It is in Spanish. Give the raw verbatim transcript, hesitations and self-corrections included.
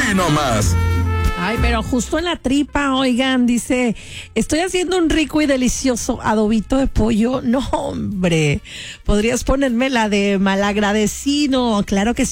Aquí nomás. Ay, pero justo en la tripa, oigan, dice, estoy haciendo un rico y delicioso adobito de pollo. No, hombre, podrías ponerme la de malagradecido. Claro que sí.